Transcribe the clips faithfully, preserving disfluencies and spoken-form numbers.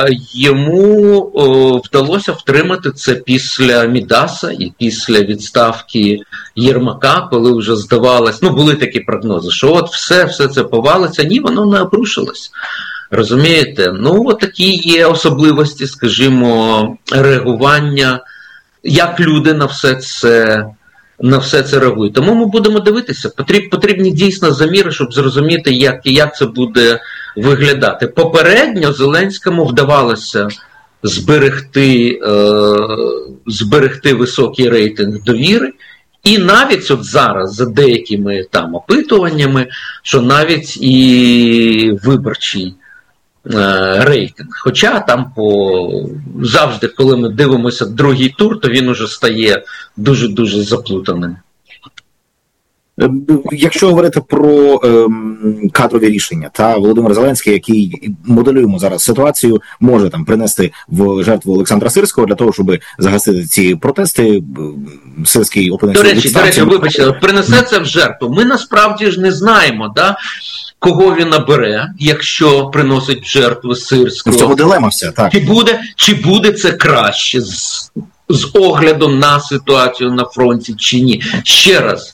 йому о, вдалося втримати це після Мідаса і після відставки Єрмака, коли вже здавалось, ну були такі прогнози, що от все, все це повалиться. Ні, воно не обрушилось. Розумієте? Ну, от такі є особливості, скажімо, реагування, як люди на все це, на все це реагують. Тому ми будемо дивитися. Потрібні, потрібні дійсно заміри, щоб зрозуміти, як, як це буде виглядати. Попередньо Зеленському вдавалося зберегти, е, зберегти високий рейтинг довіри. І навіть от зараз, за деякими там опитуваннями, що навіть і виборчий е, рейтинг. Хоча там по завжди, коли ми дивимося другий тур, то він уже стає дуже-дуже заплутаним. Якщо говорити про ем, кадрові рішення, та Володимир Зеленський, який, моделюємо зараз ситуацію, може там принести в жертву Олександра Сирського для того, щоб загасити ці протести. Сирський опинився До речі, до речі, вибачте, принесе це в жертву. Ми насправді ж не знаємо, да, кого він набере, якщо приносить в жертву Сирського. В цьому дилема вся, так. Чи буде, чи буде це краще з, з оглядом на ситуацію на фронті, чи ні? Ще раз.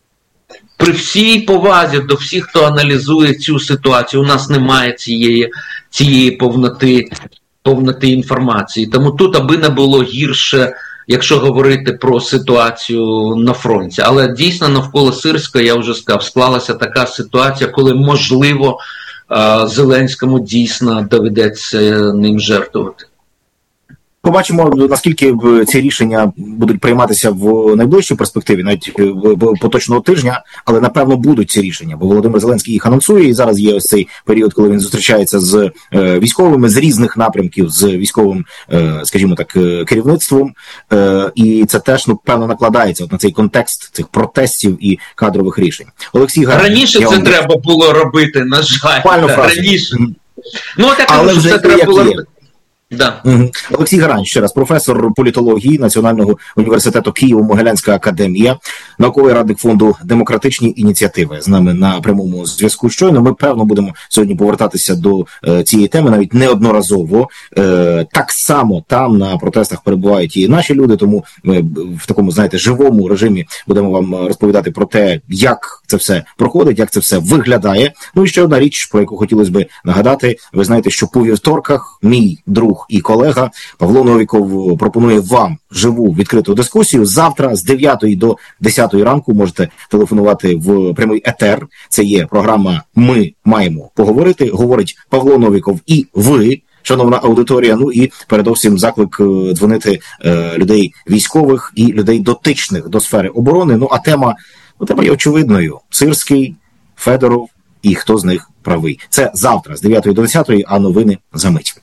При всій повазі до всіх, хто аналізує цю ситуацію, у нас немає цієї, цієї повноти, повноти інформації. Тому тут, аби не було гірше, якщо говорити про ситуацію на фронті. Але дійсно навколо Сирського, я вже сказав, склалася така ситуація, коли, можливо, Зеленському дійсно доведеться ним жертвувати. Побачимо, наскільки ці рішення будуть прийматися в найближчій перспективі, навіть поточного тижня, але, напевно, будуть ці рішення, бо Володимир Зеленський їх анонсує, і зараз є ось цей період, коли він зустрічається з е, військовими, з різних напрямків, з військовим, е, скажімо так, керівництвом, е, і це теж, ну, певно, накладається от на цей контекст цих протестів і кадрових рішень. Олексій Гарань. Раніше це вам... треба було робити, на жаль. Раніше. Ну, так, але що це треба було робити. Да. Олексій Гарань, ще раз, професор політології Національного університету Києво-Могилянська академія, науковий радник фонду «Демократичні ініціативи» з нами на прямому зв'язку щойно. Ми, певно, будемо сьогодні повертатися до е, цієї теми, навіть неодноразово. Е, так само там на протестах перебувають і наші люди, тому ми в такому, знаєте, живому режимі будемо вам розповідати про те, як це все проходить, як це все виглядає. Ну і ще одна річ, про яку хотілося б нагадати. Ви знаєте, що по вівторках мій друг і колега Павло Новіков пропонує вам живу відкриту дискусію. Завтра з дев'ятої до десятої ранку можете телефонувати в прямий етер. Це є програма «Ми маємо поговорити». Говорить Павло Новіков і ви, шановна аудиторія. Ну і передовсім заклик дзвонити е, людей військових і людей дотичних до сфери оборони. Ну а тема, ну, тема є очевидною. Сирський, Федоров і хто з них правий. Це завтра з дев'ятої до десятої, а новини за мить.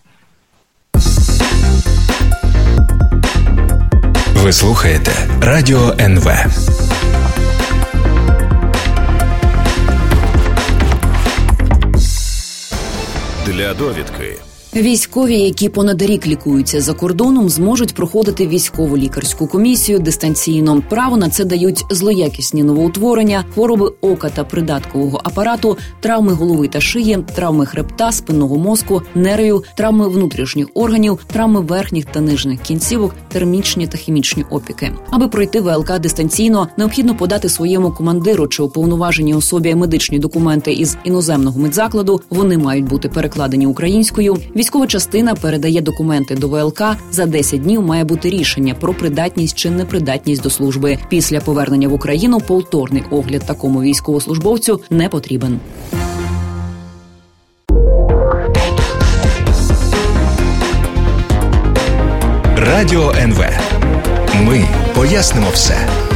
Ви слухаєте Радіо ен ве. Для довідки. Військові, які понад рік лікуються за кордоном, зможуть проходити військову лікарську комісію дистанційно. Право на це дають злоякісні новоутворення, хвороби ока та придаткового апарату, травми голови та шиї, травми хребта, спинного мозку, нервів, травми внутрішніх органів, травми верхніх та нижніх кінцівок, термічні та хімічні опіки. Аби пройти ВЛК дистанційно, необхідно подати своєму командиру чи уповноваженій особі медичні документи із іноземного медзакладу. Вони мають бути перекладені українською. Військова частина передає документи до ВЛК. За десять днів має бути рішення про придатність чи непридатність до служби. Після повернення в Україну повторний огляд такому військовослужбовцю не потрібен. Радіо ен ве. Ми пояснимо все.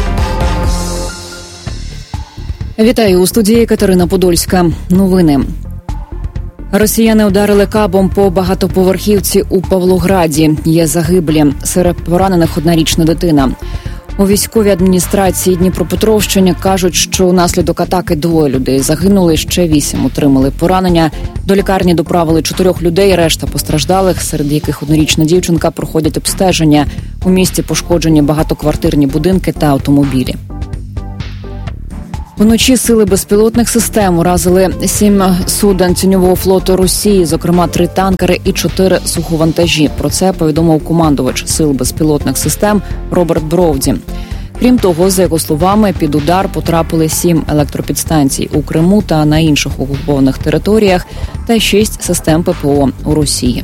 Вітаю, у студії Катерина Подольська. Новини. Росіяни ударили кабом по багатоповерхівці у Павлограді. Є загиблі. Серед поранених однорічна дитина. У військовій адміністрації Дніпропетровщини кажуть, що внаслідок атаки двоє людей загинули, ще вісім отримали поранення. До лікарні доправили чотирьох людей, решта постраждалих, серед яких однорічна дівчинка, проходять обстеження. У місті пошкоджені багатоквартирні будинки та автомобілі. Вночі сили безпілотних систем уразили сім суден тіньового флоту Росії, зокрема три танкери і чотири суховантажі. Про це повідомив командувач сил безпілотних систем Роберт Броуді. Крім того, за його словами, під удар потрапили сім електропідстанцій у Криму та на інших окупованих територіях та шість систем ППО у Росії.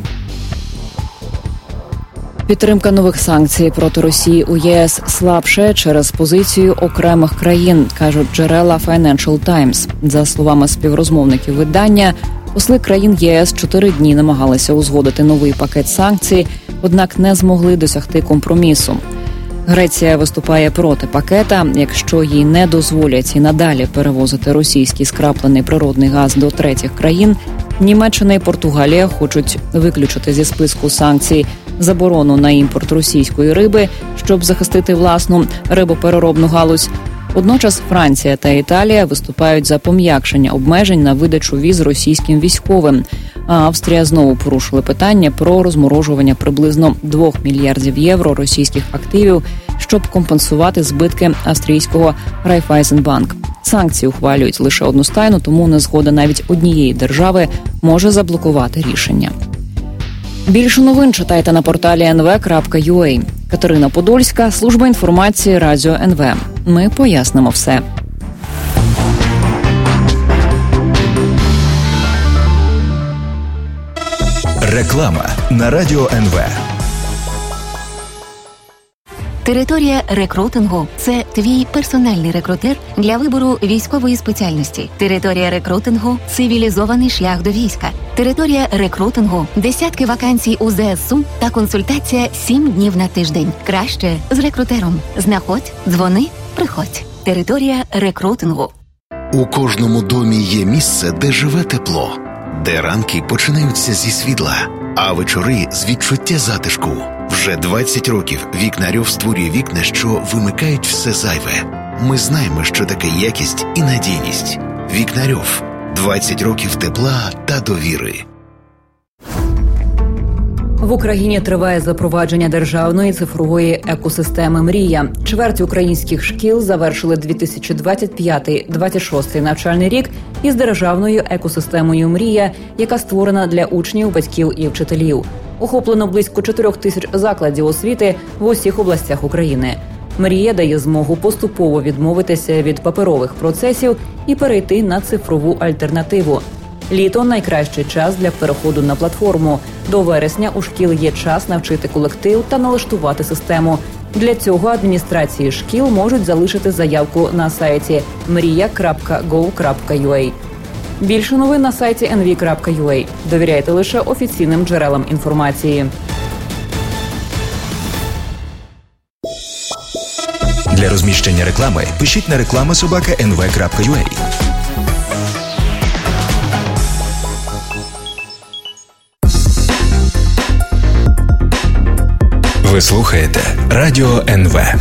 Підтримка нових санкцій проти Росії у ЄС слабше через позицію окремих країн, кажуть джерела Financial Times. За словами співрозмовників видання, посли країн ЄС чотири дні намагалися узгодити новий пакет санкцій, однак не змогли досягти компромісу. Греція виступає проти пакета, якщо їй не дозволять і надалі перевозити російський скраплений природний газ до третіх країн. Німеччина і Португалія хочуть виключити зі списку санкцій заборону на імпорт російської риби, щоб захистити власну рибопереробну галузь. Водночас Франція та Італія виступають за пом'якшення обмежень на видачу віз російським військовим. А Австрія знову порушила питання про розморожування приблизно двох мільярдів євро російських активів, щоб компенсувати збитки австрійського Райфайзенбанк. Санкції ухвалюють лише одностайно, тому незгода навіть однієї держави може заблокувати рішення. Більше новин читайте на порталі ен ве крапка ю а. Катерина Подольська, служба інформації Радіо ен ве. Ми пояснимо все. Реклама на Радіо ен ве. Територія рекрутингу – це твій персональний рекрутер для вибору військової спеціальності. Територія рекрутингу – цивілізований шлях до війська. Територія рекрутингу – десятки вакансій у зе ес у та консультація сім днів на тиждень. Краще з рекрутером. Знаходь, дзвони, приходь. Територія рекрутингу. У кожному домі є місце, де живе тепло, де ранки починаються зі світла, а вечори з відчуття затишку. Вже двадцять років Вікнарьов створює вікна, що вимикають все зайве. Ми знаємо, що таке якість і надійність. Вікнарьов. двадцять років тепла та довіри. В Україні триває запровадження державної цифрової екосистеми «Мрія». Чверть українських шкіл завершили дві тисячі двадцять п'ятий - двадцять шостий навчальний рік із державною екосистемою «Мрія», яка створена для учнів, батьків і вчителів. Охоплено близько чотирьох тисяч закладів освіти в усіх областях України. «Мрія» дає змогу поступово відмовитися від паперових процесів і перейти на цифрову альтернативу. Літо – найкращий час для переходу на платформу. До вересня у шкіл є час навчити колектив та налаштувати систему. Для цього адміністрації шкіл можуть залишити заявку на сайті мрія крапка гов крапка ю а. Більше новин на сайті ен ві крапка ю а. Довіряйте лише офіційним джерелам інформації. Для розміщення реклами пишіть на реклама собака ен ве крапка ю а. Ви слухаєте Радіо ен ве.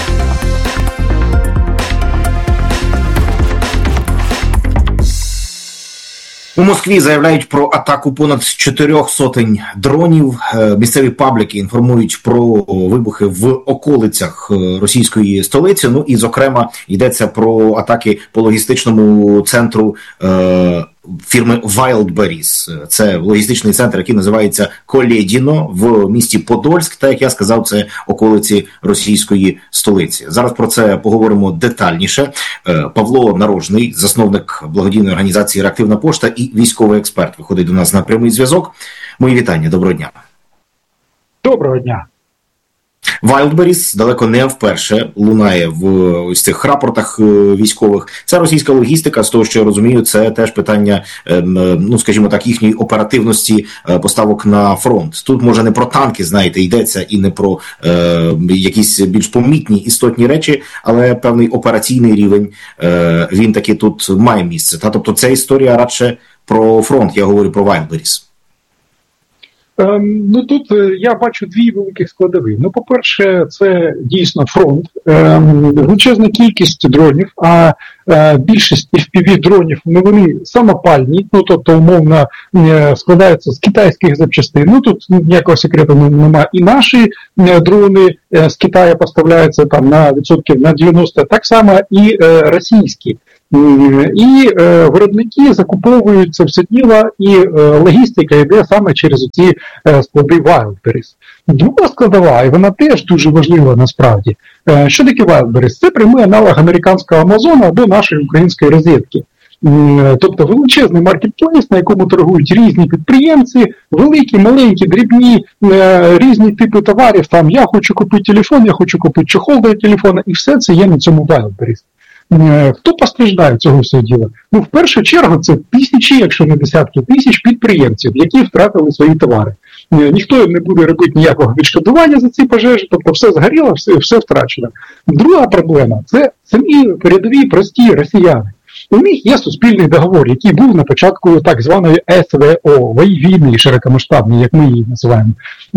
У Москві заявляють про атаку понад чотирьох сотень дронів. Місцеві пабліки інформують про вибухи в околицях російської столиці. Ну і, зокрема, йдеться про атаки по логістичному центру е- фірми Wildberries. Це логістичний центр, який називається Колєдіно в місті Подольськ, та, як я сказав, це околиці російської столиці. Зараз про це поговоримо детальніше. Павло Нарожний, засновник благодійної організації «Реактивна пошта» і військовий експерт, виходить до нас на прямий зв'язок. Мої вітання, доброго дня. Доброго ддня. Wildberries далеко не вперше лунає в ось цих рапортах військових. Це російська логістика, з того, що я розумію, це теж питання, ну, скажімо так, їхньої оперативності поставок на фронт. Тут, може, не про танки, знаєте, йдеться, і не про е, якісь більш помітні істотні речі, але певний операційний рівень, е, він таки тут має місце. Та, тобто це історія радше про фронт, я говорю про Wildberries. Ем, ну тут я бачу дві великих складові. Ну, по-перше, це дійсно фронт, ем, величезна кількість дронів, а е, більшість еф пі ві-дронів, ну, вони самопальні, ну, тобто, умовно, е, складаються з китайських запчастин. Ну, тут ніякого секрету немає. І наші е, дрони е, з Китаю поставляються там на відсотків на дев'яносто, так само і е, російські. І е, виробники закуповують це все діло, і е, логістика йде саме через ці е, склади Wildberries. Друга складова, і вона теж дуже важлива насправді. Е, що таке Wildberries? Це прямий аналог американського Амазону або нашої української розетки. Е, тобто величезний маркетплейс, на якому торгують різні підприємці, великі, маленькі, дрібні, е, різні типи товарів. Там я хочу купити телефон, я хочу купити чохол до телефона, і все це є на цьому Wildberries. Хто постраждає цього всього діла? Ну, в першу чергу, це тисячі, якщо не десятки тисяч підприємців, які втратили свої товари. Ніхто не буде робити ніякого відшкодування за ці пожежі, тобто все згоріло, все, все втрачено. Друга проблема – це самі передові прості росіяни. У них є суспільний договор, який був на початку так званої ес ве о, війни широкомасштабної, як ми її називаємо,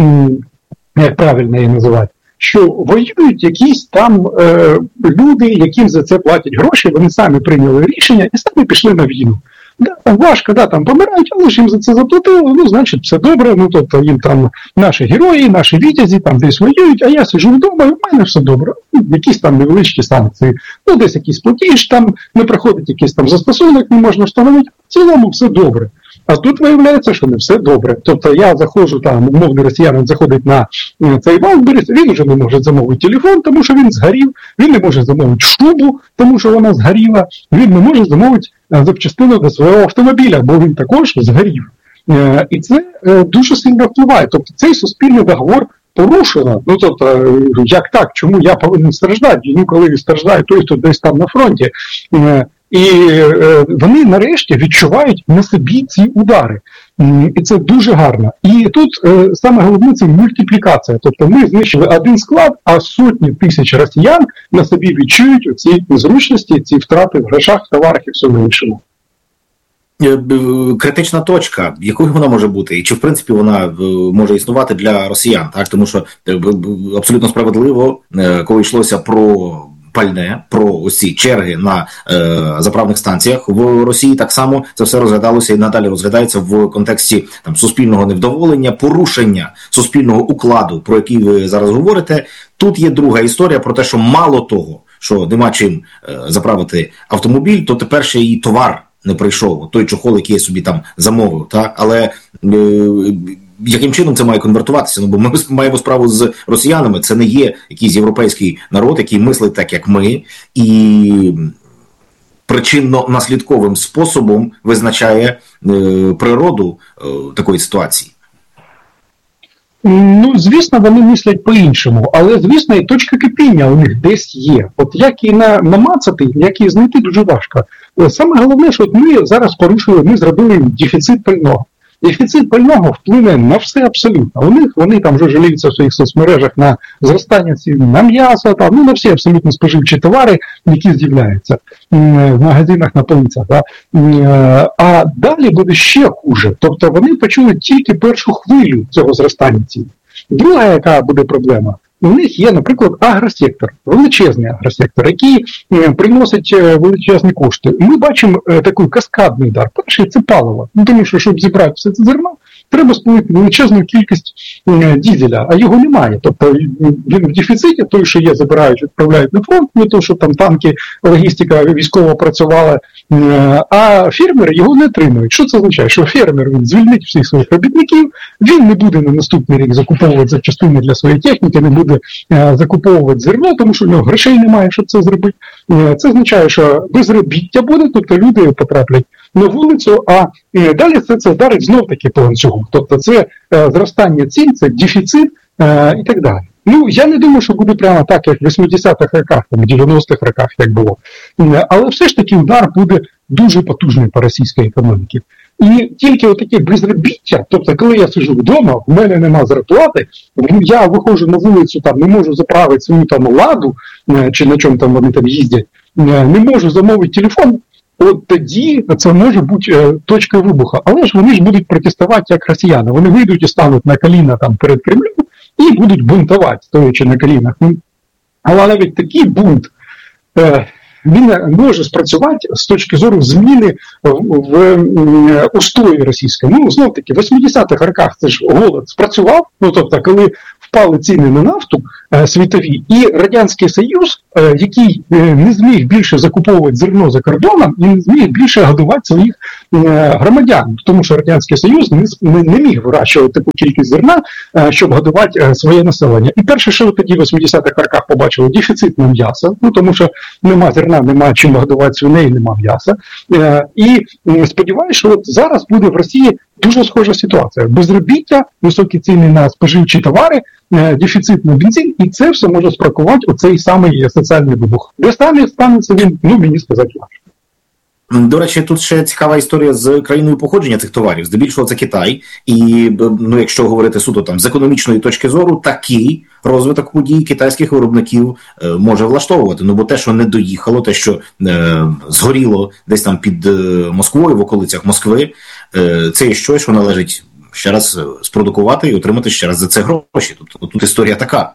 як правильно її називати. Що воюють якісь там е, люди, яким за це платять гроші, вони самі прийняли рішення і самі пішли на війну. Да, там важко, да, там помирають, але ж їм за це заплатили, ну, значить, все добре, ну, тобто їм там наші герої, наші вітязі там десь воюють, а я сиджу вдома, і в мене все добре. Ну, якісь там невеличкі санкції, ну, десь якийсь платіж, там не проходить якийсь там застосунок, не можна встановити, в цілому все добре. А тут виявляється, що не все добре. Тобто я заходжу, там, умовний росіянин заходить на цей Wildberries, він вже не може замовити телефон, тому що він згорів, він не може замовити шубу, тому що вона згоріла, він не може замовити запчастину до свого автомобіля, бо він також згорів. І це дуже сильно впливає. Тобто цей суспільний договор порушено. Ну, тобто, як так, чому я повинен страждати? Ну, коли страждає той, хто десь там на фронті. І е, вони нарешті відчувають на собі ці удари. І це дуже гарно. І тут е, саме головне – це мультиплікація. Тобто ми знищили один склад, а сотні тисяч росіян на собі відчують ці незручності, ці втрати в грошах, товарах і всьому іншому. Критична точка, якою вона може бути, і чи в принципі вона може існувати для росіян, так? Тому що абсолютно справедливо, коли йшлося про пальне, про усі черги на е, заправних станціях в Росії, так само це все розглядалося і надалі розглядається в контексті там суспільного невдоволення, порушення суспільного укладу, про який ви зараз говорите. Тут є друга історія про те, що мало того, що нема чим е, заправити автомобіль, то тепер ще і товар не прийшов, той чохол, який я собі там замовив, так? Але е, яким чином це має конвертуватися? Ну, бо ми маємо справу з росіянами, це не є якийсь європейський народ, який мислить так, як ми, і причинно-наслідковим способом визначає е, природу е, такої ситуації. Ну, звісно, вони мислять по-іншому, але, звісно, і точка кипіння у них десь є. От як її намацати, як її знайти, дуже важко. Саме головне, що от ми зараз порушили, ми зробили дефіцит пального. Дефіцит пального вплине на все абсолютно. У них, вони там вже жаліються в своїх соцмережах на зростання цін на м'ясо, там, ну, на всі абсолютно споживчі товари, які з'являються в магазинах на полицях. Да? А далі буде ще хуже. Тобто вони почули тільки першу хвилю цього зростання цін. Друга, яка буде проблема, у них є, наприклад, агросектор, величезний агросектор, який приносить величезні кошти. Ми бачимо такий каскадний удар. Перший – це паливо. Ну, тому що, щоб зібрати все це зерно, треба спалити величезну кількість дізеля, а його немає. Тобто він в дефіциті, той, що є, забирають, відправляють на фронт, не то, що там танки, логістика військова працювала, а фермери його не отримують. Що це означає? Що фермер, він звільнить всіх своїх робітників, він не буде на наступний рік закуповувати запчастини для своєї техніки, не буде закуповувати зерно, тому що у нього грошей немає, щоб це зробити. Це означає, що безробіття буде, тобто люди потраплять на вулицю, а далі це, це вдарить знов-таки по ланцюгу. Тобто це зростання цін, це дефіцит і так далі. Ну, я не думаю, що буде прямо так, як в вісімдесятих роках, там, в дев'яностих роках, як було. Але все ж таки удар буде дуже потужний по російській економіці. І тільки отаке безробіття, тобто коли я сиджу вдома, в мене нема зарплати, я виходжу на вулицю, там, не можу заправити свою там ладу, чи на чому там вони там їздять, не можу замовити телефон, от тоді це може бути точкою вибуху. Але ж вони ж будуть протестувати як росіяни. Вони вийдуть і стануть на коліна там перед Кремлем і будуть бунтувати, стоячи на колінах. Але навіть такий бунт, він може спрацювати з точки зору зміни в, в устої російської. Ну, знов-таки, в вісімдесятих роках це ж голод спрацював, ну, тобто, коли впали ціни на нафту, світові. І Радянський Союз, який не зміг більше закуповувати зерно за кордоном і не зміг більше годувати своїх громадян, тому що Радянський Союз не, не міг вирощувати таку кількість зерна, щоб годувати своє населення. І перше, що ви тоді в восьмидесятих роках побачили, дефіцит на м'ясо, ну тому що нема зерна, нема чим годувати свиней, нема м'яса. І сподіваюся, що от зараз буде в Росії дуже схожа ситуація. Безробіття, високі ціни на споживчі товари, дефіцит на бензин, і це все може спровокувати оцей самий соціальний вибух. Де стане, станеться він, ну, мені сказати важко. До речі, тут ще цікава історія з країною походження цих товарів. Здебільшого це Китай. І, ну, якщо говорити суто там з економічної точки зору, такий розвиток подій китайських виробників е, може влаштовувати. Ну, бо те, що не доїхало, те, що е, згоріло десь там під е, Москвою, в околицях Москви, е, це є щось, що належить ще раз спродукувати і отримати ще раз за це гроші. Тобто тут історія така.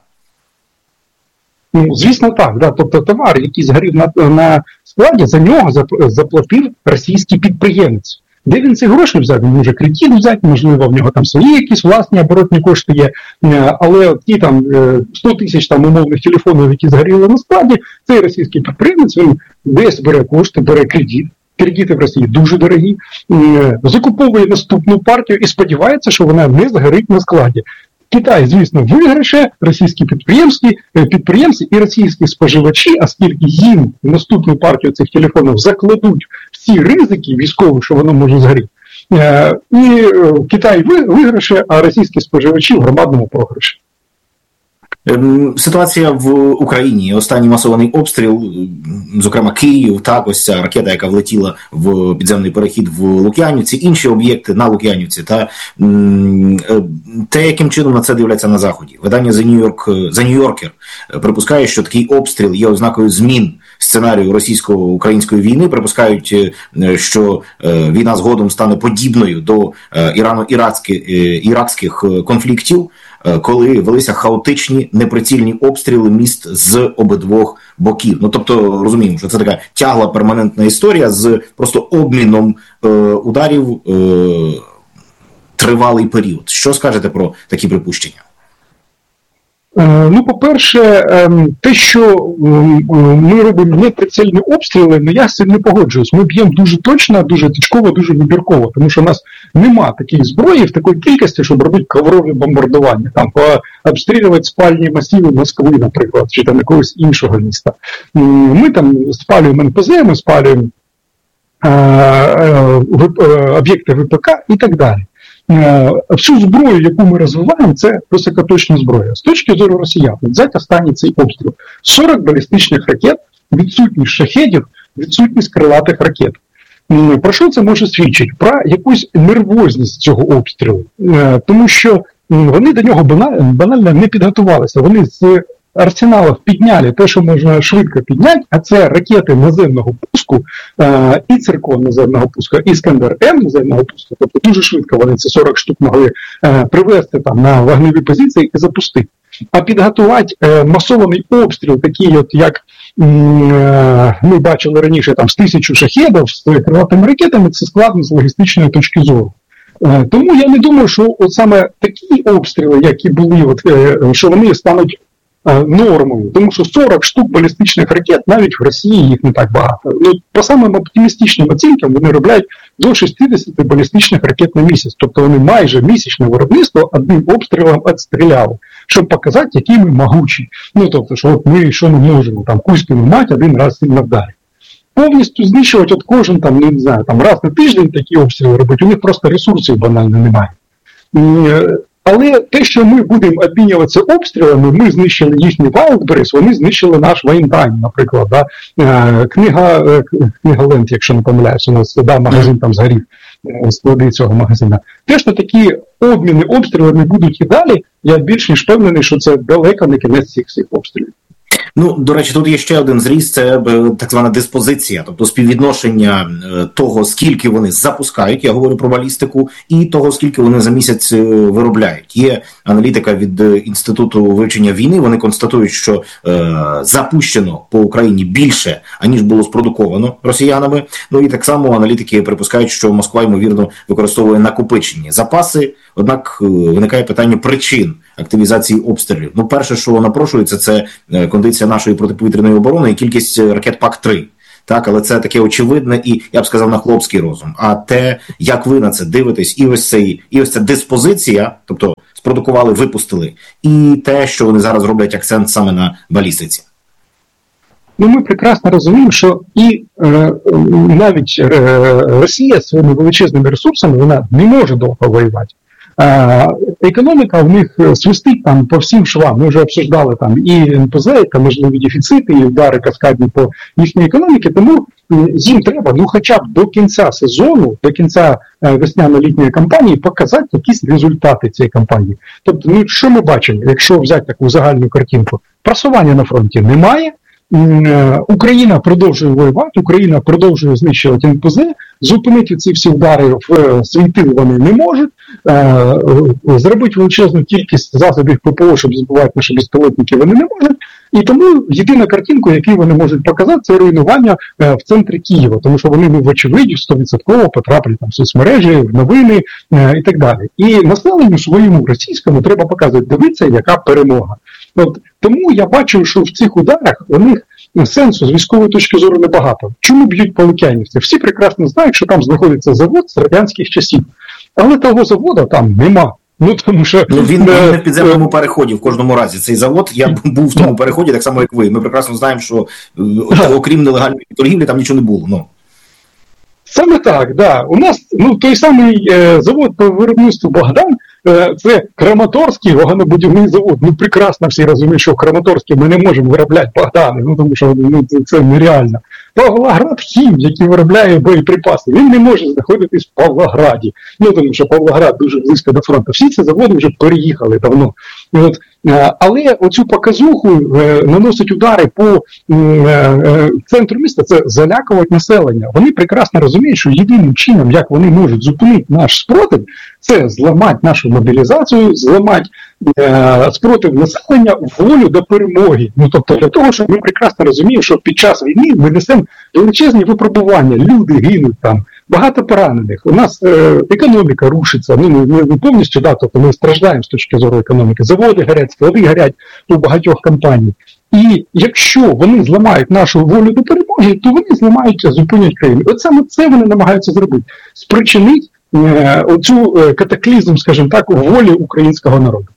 Ну, звісно, так. Да. Тобто товар, який згорів на, на складі, за нього заплатив російський підприємець. Де він ці гроші взяв? Він може кредит взяти, можливо, в нього там свої якісь власні оборотні кошти є, але ті там сто тисяч там умовних телефонів, які згоріли на складі, цей російський підприємець, він десь бере кошти, бере кредит. Кредити в Росії дуже дорогі, закуповує наступну партію і сподівається, що вона не згорить на складі. Китай, звісно, виграше, російські підприємці, підприємці і російські споживачі, оскільки їм наступну партію цих телефонів закладуть всі ризики військові, що воно може згоріти. І Китай виграше, а російські споживачі в громадному програші. Ситуація в Україні. Останній масований обстріл, зокрема Київ, так, ось ця ракета, яка влетіла в підземний перехід в Лук'янівці, інші об'єкти на Лук'янівці, та те, яким чином на це дивляться на Заході. Видання The New York, The New Yorker припускає, що такий обстріл є ознакою змін сценарію російсько-української війни, припускають, що війна згодом стане подібною до ірано-іракських конфліктів, коли велися хаотичні, неприцільні обстріли міст з обидвох боків. Ну, тобто, розуміємо, що це така тягла перманентна історія з просто обміном е, ударів е, тривалий період. Що скажете про такі припущення? Ну, по-перше, те, що ми робимо неприцільні обстріли, ну я з цим не погоджуюсь. Ми б'ємо дуже точно, дуже точково, дуже вибірково, тому що у нас нема такої зброї в такій кількості, щоб робити коврові бомбардування, там, обстрілювати спальні масиви Москви, наприклад, чи там якогось іншого міста. Ми там спалюємо ен пе зет, ми спалюємо об'єкти ве пе ка і так далі. Всю зброю, яку ми розвиваємо, це високоточна зброя. З точки зору росіян, взяти останній цей обстріл. сорок балістичних ракет, відсутність шахедів, відсутність крилатих ракет. Про що це може свідчити? Про якусь нервозність цього обстрілу. Тому що вони до нього банально не підготувалися. Вони з арсеналів підняли те, що можна швидко підняти, а це ракети наземного пуску, е, і циркон наземного пуску, і Іскандер-М наземного пуску. Тобто дуже швидко вони ці сорок штук могли е, привезти там на вогневі позиції і запустити. А підготувати е, масований обстріл, такий от як е, ми бачили раніше там з тисячу шахедів, з крилатими ракетами, це складно з логістичної точки зору. Е, тому я не думаю, що от саме такі обстріли, які були, от, е, що вони стануть нормою, тому що сорок штук балістичних ракет навіть в Росії їх не так багато. Ну, по самим оптимістичним оцінкам вони роблять до шістдесят балістичних ракет на місяць, тобто вони майже місячне виробництво одним обстрілом відстріляли, щоб показати, які ми могучі. Ну, тобто, що от ми що не можемо, там Кузькину мать один раз сильно вдарить. Повністю знищувати от кожен там, не знаю, там раз на тиждень такі обстріли робити, у них просто ресурсів банально немає. Але те, що ми будемо обмінюватися обстрілами, ми знищили їхній Wildberries, вони знищили наш Вайнтайм, наприклад. Да? Книга, книга Ленд, якщо не помиляюсь, у нас да, магазин там згорів, склади цього магазина. Те, що такі обміни обстрілами будуть і далі, я більш ніж впевнений, що це далеко не кінець цих всіх обстрілів. Ну, до речі, тут є ще один зріз, це так звана диспозиція, тобто співвідношення того, скільки вони запускають, я говорю про балістику, і того, скільки вони за місяць виробляють. Є аналітика від Інституту вивчення війни, вони констатують, що е, запущено по Україні більше, аніж було спродуковано росіянами. Ну і так само аналітики припускають, що Москва, ймовірно, використовує накопичені запаси Однак виникає питання причин активізації обстрілів. Ну, перше, що напрошується, це кондиція нашої протиповітряної оборони і кількість ракет пак три. Так, але це таке очевидне і, я б сказав, на хлопський розум. А те, як ви на це дивитесь, і ось цей, і ось ця диспозиція, тобто спродукували, випустили, і те, що вони зараз роблять акцент саме на балістиці. Ну, ми прекрасно розуміємо, що і е, навіть е, Росія своїми величезними ресурсами, вона не може довго воювати. Е, економіка в них свистить там по всім швам. Ми вже обсуждали там і ен пе зет, і можливі дефіцити, і удари каскадні по їхній економіці, тому їм треба, ну хоча б до кінця сезону, до кінця весняно-літньої кампанії показати якісь результати цієї кампанії. Тобто, ну що ми бачимо, якщо взяти таку загальну картинку? Просування на фронті немає, Україна продовжує воювати, Україна продовжує знищувати ен пе зет, зупинити ці всі удари в свій тил вони не можуть, зробити величезну кількість засобів пе пе о, щоб збивати наші безпілотники, вони не можуть. І тому єдина картинка, яку вони можуть показати, це руйнування в центрі Києва, тому що вони, ну, вочевидь, сто відсотків потрапили там в соцмережі, в новини і так далі. І населенню своєму російському треба показувати, дивіться, яка перемога. От, тому я бачу, що в цих ударах у них сенсу з військової точки зору небагато. Чому б'ють по Лук'янівці? Всі прекрасно знають, що там знаходиться завод з радянських часів. Але того заводу там нема. Ну, тому що, ну, він, він не в підземному переході в кожному разі. Цей завод, я був в тому переході, так само, як ви. Ми прекрасно знаємо, що окрім нелегальної торгівлі там нічого не було. Ну. Саме так, да. У нас, ну, той самий е, завод по виробництву «Богдан», е, це Краматорський вагонобудівний завод. Ну, прекрасно всі розуміють, що в Краматорській ми не можемо виробляти «Богдани», ну, тому що, ну, це, це нереально. Павлоград Хім, який виробляє боєприпаси, він не може знаходитись в Павлограді. Ну, тому що Павлоград дуже близько до фронту. Всі ці заводи вже переїхали давно. От, але оцю показуху е, наносить удари по е, е, центру міста, це залякувати населення. Вони прекрасно розуміють, що єдиним чином, як вони можуть зупинити наш спротив, це зламати нашу мобілізацію, зламати е, спротив населення, волю до перемоги. Ну, тобто для того, що ми прекрасно розуміємо, що під час війни ми несемо величезні випробування, люди гинуть там, багато поранених. У нас е, економіка рушиться, ну не, не повністю, да, тобто ми страждаємо з точки зору економіки. Заводи горять, склади горять у багатьох компаній. І якщо вони зламають нашу волю до перемоги, то вони зламають, зупинять країну. От саме це вони намагаються зробити. Спричинить е, оцю е, катаклізм, скажімо так, волі українського народу.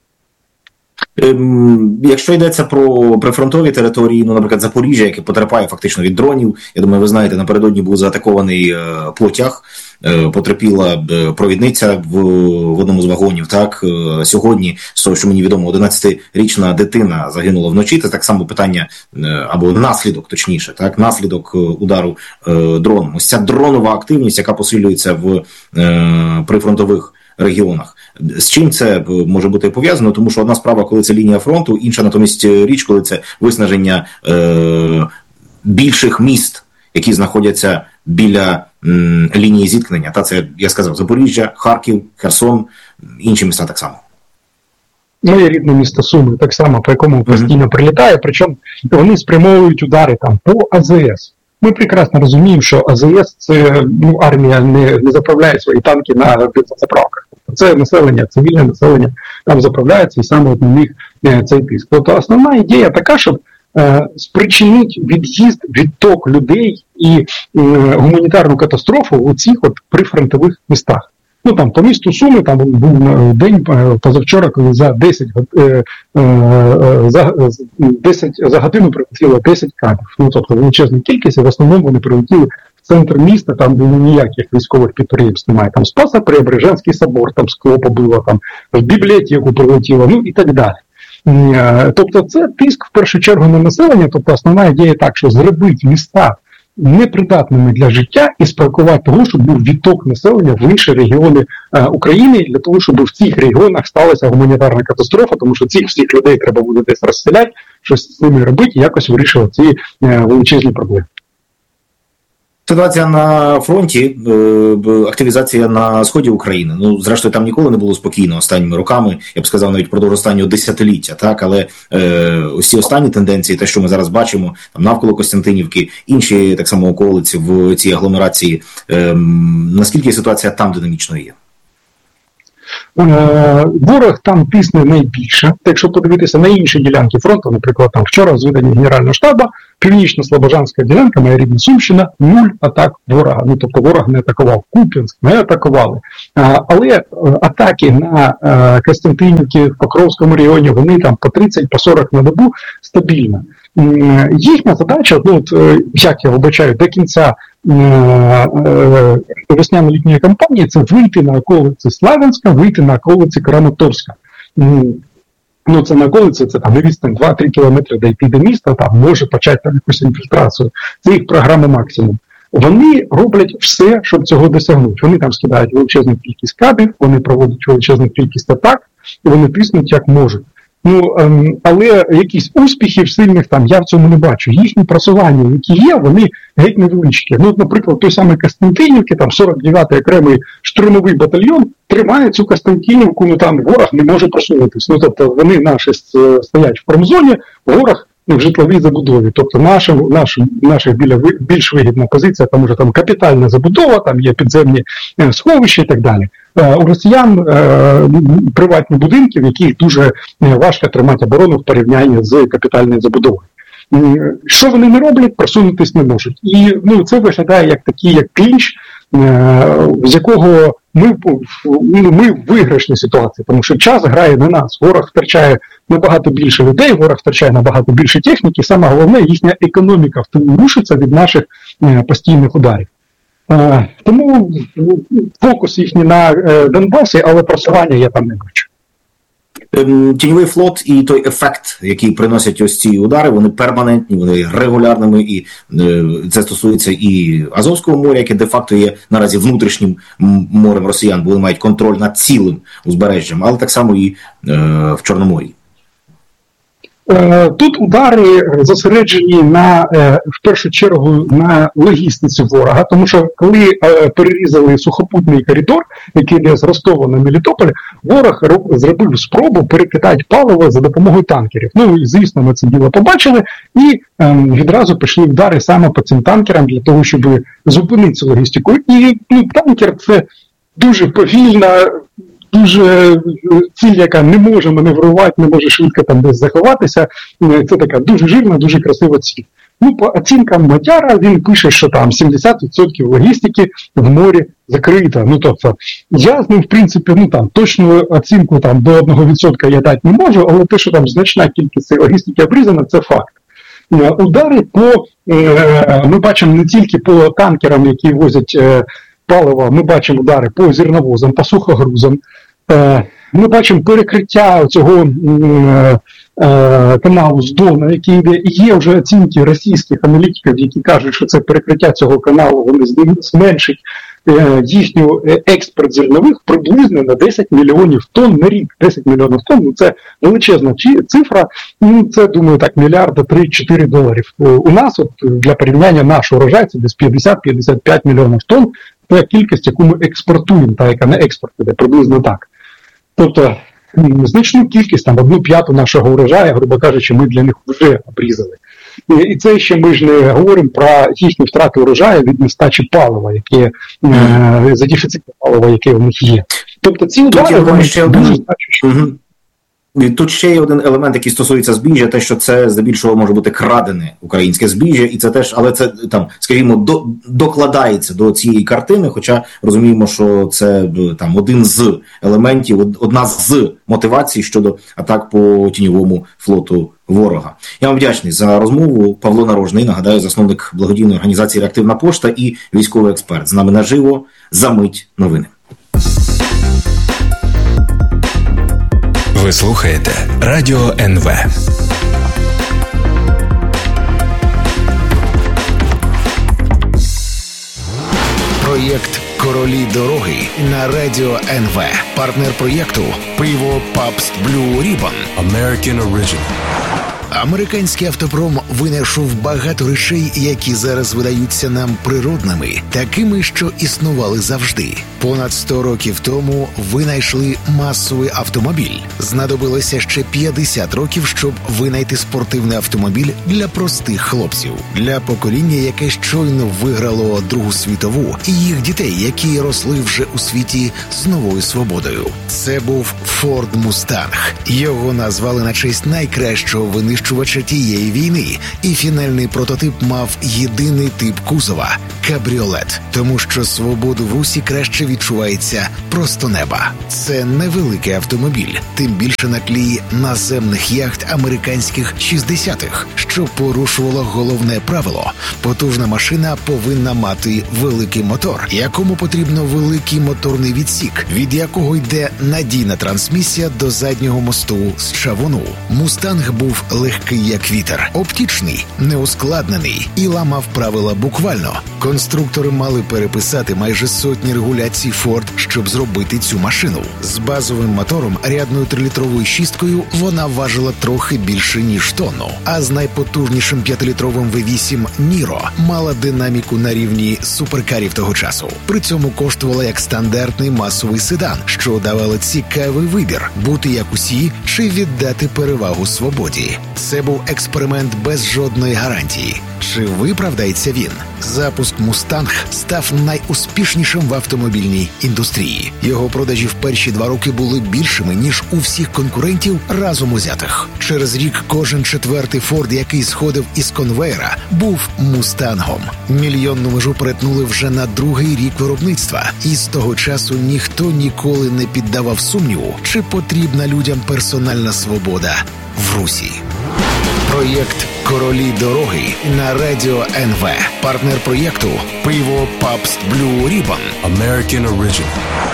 Якщо йдеться про прифронтові території, ну, наприклад, Запоріжжя, яке потерпає фактично від дронів, я думаю, ви знаєте, напередодні був заатакований потяг, потерпіла провідниця в, в одному з вагонів, так, сьогодні, з того, що мені відомо, одинадцятирічна дитина загинула вночі, це так само питання, або наслідок, точніше, так, наслідок удару дроном. Ось ця дронова активність, яка посилюється в прифронтових регіонах. З чим це може бути пов'язано? Тому що одна справа, коли це лінія фронту, інша натомість річ, коли це виснаження е, більших міст, які знаходяться біля м, лінії зіткнення. Та це, я сказав, Запоріжжя, Харків, Херсон, інші міста так само. Моє рідне місто Суми, так само, по якому постійно mm-hmm. прилітає, причому вони спрямовують удари там по а зе ес. Ми прекрасно розуміємо, що а зе ес, це, ну, армія не, не заправляє свої танки на бензозаправках. Це населення, цивільне населення там заправляється, і саме от на них е, цей тиск. Тобто основна ідея така, щоб е, спричинити від'їзд, відток людей і е, гуманітарну катастрофу у цих от прифронтових містах. Ну, там, по місту Суми, там був день позавчора, коли за десять, е, е, за, десять, за годину прилетіло десять кадрів. Ну, тобто величезна кількість, і в основному вони прилетіли в центр міста, там, де ніяких військових підприємств немає. Там Спасо-Преображенський собор, там скло побило, там в бібліотеку прилетіло, ну і так далі. Е, тобто це тиск в першу чергу на населення, тобто основна ідея так, що зробити міста непридатними для життя і спровокувати того, щоб був відток населення в інші регіони е, України, для того, щоб в цих регіонах сталася гуманітарна катастрофа, тому що цих всіх людей треба буде десь розселяти, щось з ними робити і якось вирішувати ці е, величезні проблеми. Ситуація на фронті, активізація на сході України. Ну, зрештою, там ніколи не було спокійно останніми роками, я б сказав, навіть продовж останнього десятиліття, так, але е, ось ці останні тенденції, те, що ми зараз бачимо, там навколо Костянтинівки, інші так само околиці в цій агломерації, е, наскільки ситуація там динамічною є? Ворог там тисне найбільше. Якщо подивитися на інші ділянки фронту, наприклад, там вчора в зведенні Генерального штабу, Північно-Слобожанська ділянка, моя рідна Сумщина, нуль атак ворога. Ну, тобто ворог не атакував. Куп'янськ не атакували. Але атаки на Костянтинівці, в Покровському районі, вони там по тридцять, по сорок на добу стабільно. Їхня задача, ну, от, як я вибачаю, до кінця весняно-літньої кампанії, це вийти на околиці Славянська, вийти на околиці Краматорська. Ну, це на околиці, це там відстань два-три кілометри дійти до міста, там може почати там якусь інфільтрацію. Це їх програма максимум. Вони роблять все, щоб цього досягнути. Вони там скидають величезну кількість кабів, вони проводять величезну кількість атак, і вони тиснуть як можуть. Ну, ем, але якісь успіхів сильних там я в цьому не бачу. Їхні просування, які є, вони геть невеличкі. Ну, наприклад, той самий Костянтинівки, там сорок дев'ятий окремий штурмовий батальйон тримає цю Костянтинівку, ну там ворог не може просунутися. Ну, тобто вони наші стоять в промзоні, ворог в житловій забудові. Тобто наша, наша, наша біля, більш вигідна позиція, тому що там капітальна забудова, там є підземні сховища і так далі. У росіян е, приватні будинки, в яких дуже важко тримати оборону в порівнянні з капітальною забудовою. Що вони не роблять, просунутись не можуть. І ну, це виглядає як такий, як клінч, е, з якого ми, ми в виграшній ситуації, тому що час грає на нас. Ворог втрачає набагато більше людей, ворог втрачає набагато більше техніки, саме головне, їхня економіка рушиться від наших е, постійних ударів. Uh, тому фокус їхній на uh, Донбасі, але просування я там не бачу. Тіньовий флот і той ефект, який приносять ось ці удари, вони перманентні, вони регулярними, і е, це стосується і Азовського моря, яке де-факто є наразі внутрішнім морем росіян, бо вони мають контроль над цілим узбережжям, але так само і е, в Чорноморі. Тут удари зосереджені на, в першу чергу на логістиці ворога, тому що коли перерізали сухопутний коридор, який йде з Ростова на Мелітополь, ворог зробив спробу перекидати паливо за допомогою танкерів. Ну і звісно, ми це діло побачили, і ем, відразу пішли удари саме по цим танкерам для того, щоб зупинити цю логістику. І ну, танкер – це дуже повільна, дуже ціль, яка не може маневрувати, не може швидко там десь заховатися. Це така дуже жирна, дуже красива ціль. Ну, по оцінкам Мадяра він пише, що там сімдесят відсотків логістики в морі закрита. Ну, тобто, я з ним, в принципі, ну там точну оцінку там до одного відсотка я дати не можу, але те, що там значна кількість логістики обрізана, це факт. Удари по, ми бачимо не тільки по танкерам, які возять паливо, ми бачимо удари по зерновозам, по сухогрузам. Ми бачимо перекриття цього каналу з Дона, який йде, і є вже оцінки російських аналітиків, які кажуть, що це перекриття цього каналу, вони зменшить їхню експорт зернових приблизно на десять мільйонів тонн на рік. десять мільйонів тонн, ну це величезна цифра, ну це, думаю, так, мільярда три-чотири доларів. У нас, от для порівняння, наш урожай це десь п'ятдесят-п'ятдесят п'ять мільйонів тонн, це кількість, яку ми експортуємо, та яка не експорт іде, приблизно так. Тобто, значну кількість, там, одну п'яту нашого урожаю, грубо кажучи, ми для них вже обрізали. І, і це ще ми ж не говоримо про їхні втрати урожаю від нестачі палива, яке, mm. е, за дефіциту палива, яке у них є. Тобто ці удари, вони ще дуже значущі. Mm-hmm. Тут ще є один елемент, який стосується збіжжя, те, що це здебільшого може бути крадене українське збіжжя, і це теж, але це там, скажімо, до, докладається до цієї картини, хоча розуміємо, що це там один з елементів, одна з мотивацій щодо атак по тіньовому флоту ворога. Я вам вдячний за розмову. Павло Нарожний, нагадаю, засновник благодійної організації «Реактивна пошта» і військовий експерт. З нами наживо. За мить новини. Ви слухаєте Радіо ен ве. Проєкт «Королі дороги» на Радіо ен ве. Партнер проєкту – пиво Пабст Блю Рібон. American Original. Американський автопром винайшов багато речей, які зараз видаються нам природними, такими, що існували завжди. Понад сто років тому винайшли масовий автомобіль. Знадобилося ще п'ятдесят років, щоб винайти спортивний автомобіль для простих хлопців. Для покоління, яке щойно виграло Другу світову, і їх дітей, які росли вже у світі з новою свободою. Це був Ford Mustang. Його назвали на честь найкращого винищувача тієї війни, і фінальний прототип мав єдиний тип кузова – кабріолет, тому що свободу в русі краще відчувається просто неба. Це невеликий автомобіль, тим більше на тлі наземних яхт американських шістдесятих, що порушувало головне правило – потужна машина повинна мати великий мотор, якому потрібно великий моторний відсік, від якого йде надійна трансмісія до заднього мосту з чавуну. «Мустанг» був легкий як вітер, оптічний, неускладнений і ламав правила буквально. Конструктори мали переписати майже сотні регуляцій Ford, щоб зробити цю машину. З базовим мотором, рядною трилітровою шісткою, вона важила трохи більше, ніж тонну. А з найпотужнішим п'ятилітровим ві вісім Niro мала динаміку на рівні суперкарів того часу. При цьому коштувала як стандартний масовий седан, що давало цікавий вибір – бути як усі чи віддати перевагу свободі. Це був експеримент без жодної гарантії. Чи виправдається він? Запуск «Мустанг» став найуспішнішим в автомобільній індустрії. Його продажі в перші два роки були більшими, ніж у всіх конкурентів разом узятих. Через рік кожен четвертий «Форд», який сходив із конвейера, був «Мустангом». Мільйонну межу перетнули вже на другий рік виробництва. І з того часу ніхто ніколи не піддавав сумніву, чи потрібна людям персональна свобода в Русі. Проєкт «Королі дороги» на Радіо ен ве. Партнер проєкту – пиво Pabst Blue Ribbon. American Original.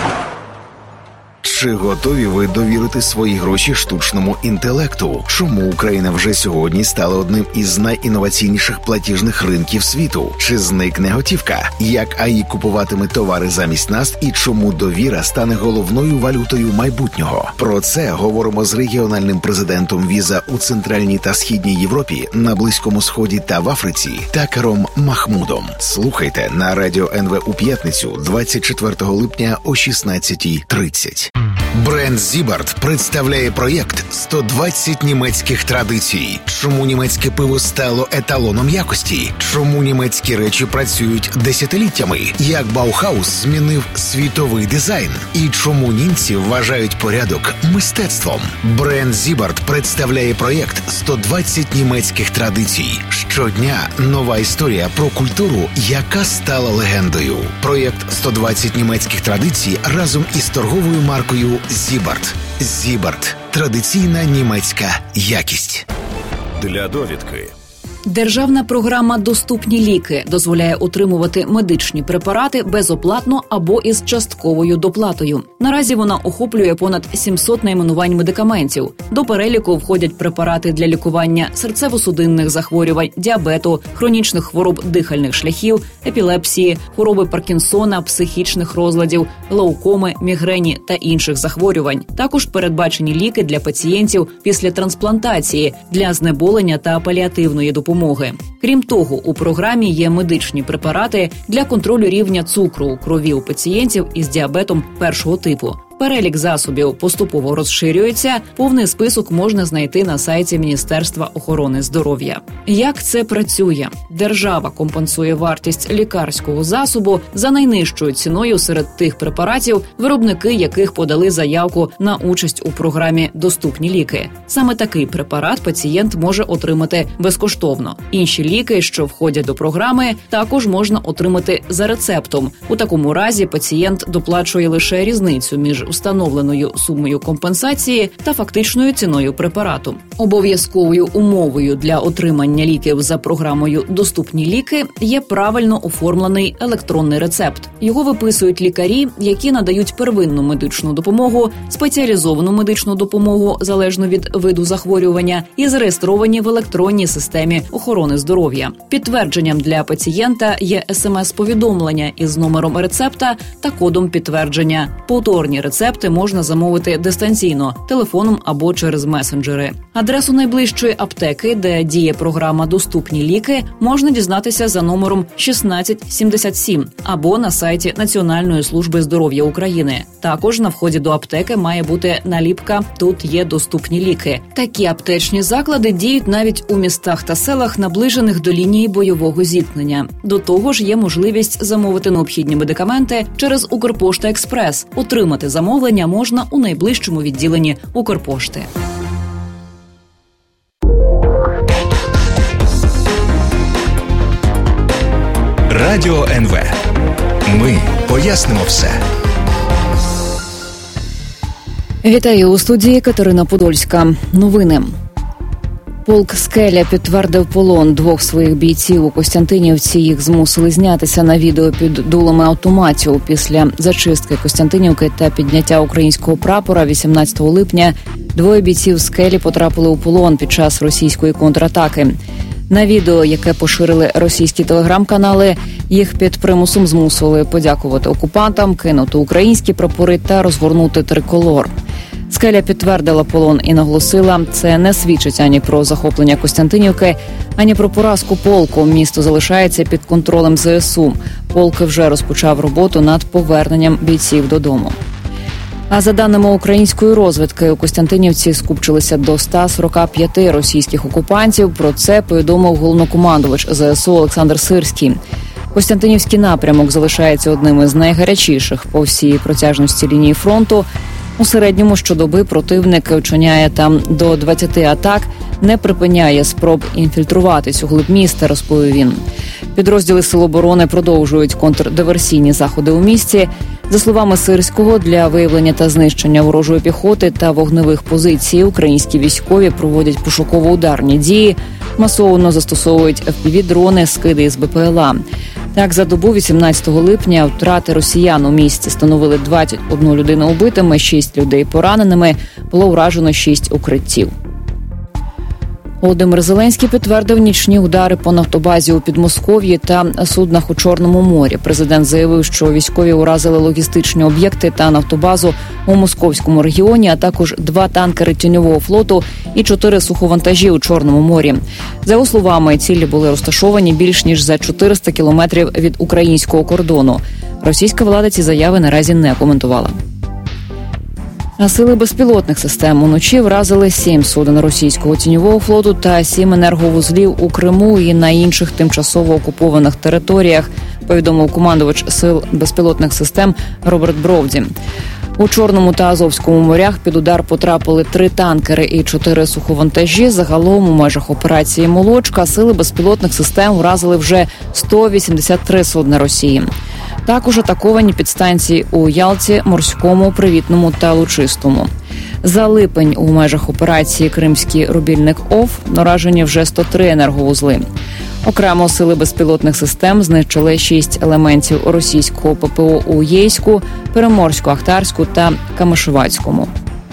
Чи готові ви довірити свої гроші штучному інтелекту? Чому Україна вже сьогодні стала одним із найінноваційніших платіжних ринків світу? Чи зникне готівка? Як ей ай купуватиме товари замість нас і чому довіра стане головною валютою майбутнього? Про це говоримо з регіональним президентом Віза у Центральній та Східній Європі, на Близькому Сході та в Африці Такером Махмудом. Слухайте на Радіо ен ве у п'ятницю, двадцять четвертого липня о шістнадцятій тридцять. Бренд Зібард представляє проєкт «сто двадцять німецьких традицій». Чому німецьке пиво стало еталоном якості? Чому німецькі речі працюють десятиліттями? Як Баухаус змінив світовий дизайн? І чому німці вважають порядок мистецтвом? Бренд Зібард представляє проєкт «сто двадцять німецьких традицій». Щодня нова історія про культуру, яка стала легендою. Проєкт «сто двадцять німецьких традицій» разом із торговою маркою Зібард. Зібард. Традиційна німецька якість. Для довідки. Державна програма «Доступні ліки» дозволяє отримувати медичні препарати безоплатно або із частковою доплатою. Наразі вона охоплює понад сімсот найменувань медикаментів. До переліку входять препарати для лікування серцево-судинних захворювань, діабету, хронічних хвороб дихальних шляхів, епілепсії, хвороби Паркінсона, психічних розладів, глаукоми, мігрені та інших захворювань. Також передбачені ліки для пацієнтів після трансплантації, для знеболення та паліативної допомоги. Крім того, у програмі є медичні препарати для контролю рівня цукру у крові у пацієнтів із діабетом першого типу. Перелік засобів поступово розширюється, повний список можна знайти на сайті Міністерства охорони здоров'я. Як це працює? Держава компенсує вартість лікарського засобу за найнижчою ціною серед тих препаратів, виробники яких подали заявку на участь у програмі «Доступні ліки». Саме такий препарат пацієнт може отримати безкоштовно. Інші ліки, що входять до програми, також можна отримати за рецептом. У такому разі пацієнт доплачує лише різницю між установленою сумою компенсації та фактичною ціною препарату. Обов'язковою умовою для отримання ліків за програмою «Доступні ліки» є правильно оформлений електронний рецепт. Його виписують лікарі, які надають первинну медичну допомогу, спеціалізовану медичну допомогу залежно від виду захворювання і зареєстровані в електронній системі охорони здоров'я. Підтвердженням для пацієнта є смс-повідомлення із номером рецепта та кодом підтвердження. Повторні рецепти рецепти можна замовити дистанційно, телефоном або через месенджери. Адресу найближчої аптеки, де діє програма «Доступні ліки», можна дізнатися за номером шістнадцять сімдесят сім або на сайті Національної служби здоров'я України. Також на вході до аптеки має бути наліпка «Тут є доступні ліки». Такі аптечні заклади діють навіть у містах та селах, наближених до лінії бойового зіткнення. До того ж, є можливість замовити необхідні медикаменти через Укрпошта Експрес. Отримати замовлення можна у найближчому відділенні Укрпошти. Радіо ен ве. Ми пояснимо все. Вітаю у студії Катерина Подольська. Новини. Полк «Скеля» підтвердив полон двох своїх бійців у Костянтинівці. Їх змусили знятися на відео під дулами автоматів. Після зачистки Костянтинівки та підняття українського прапора вісімнадцятого липня двоє бійців «Скелі» потрапили у полон під час російської контратаки. На відео, яке поширили російські телеграм-канали, їх під примусом змусили подякувати окупантам, кинути українські прапори та розгорнути триколор. «Скеля» підтвердила полон і наголосила, це не свідчить ані про захоплення Костянтинівки, ані про поразку полку. Місто залишається під контролем зе ес у. Полк вже розпочав роботу над поверненням бійців додому. А за даними української розвідки, у Костянтинівці скупчилися до ста сорока п'яти російських окупантів. Про це повідомив головнокомандувач зе ес у Олександр Сирський. Костянтинівський напрямок залишається одним із найгарячіших по всій протяжності лінії фронту. У середньому щодоби противник вчиняє там до двадцяти атак, не припиняє спроб інфільтруватись у глиб міста, розповів він. Підрозділи Сил оборони продовжують контрдиверсійні заходи у місті. За словами Сирського, для виявлення та знищення ворожої піхоти та вогневих позицій українські військові проводять пошуково-ударні дії, масово застосовують еф пі ві-дрони, скиди із бе пе ел а. Так, за добу вісімнадцятого липня втрати росіян у місті становили двадцять одну людину убитими, шість людей пораненими, було вражено шість укриттів. Володимир Зеленський підтвердив нічні удари по нафтобазі у Підмосков'ї та суднах у Чорному морі. Президент заявив, що військові уразили логістичні об'єкти та нафтобазу у Московському регіоні, а також два танкери тіньового флоту і чотири суховантажі у Чорному морі. За його словами, цілі були розташовані більш ніж за чотириста кілометрів від українського кордону. Російська влада ці заяви наразі не коментувала. А сили безпілотних систем уночі вразили сім суден російського тіньового флоту та сім енерговузлів у Криму і на інших тимчасово окупованих територіях, повідомив командувач сил безпілотних систем Роберт Бровді. У Чорному та Азовському морях під удар потрапили три танкери і чотири суховантажі. Загалом у межах операції «Молочка» сили безпілотних систем вразили вже сто вісімдесят три судна Росії. Також атаковані підстанції у Ялті, Морському, Привітному та Лучистому. За липень у межах операції «Кримський рубільник ОФ» уражені вже сто три енерговузли. Окремо сили безпілотних систем знищили шість елементів російського пе пе о у Єйську, Переморську, Ахтарську та Камишувацькому.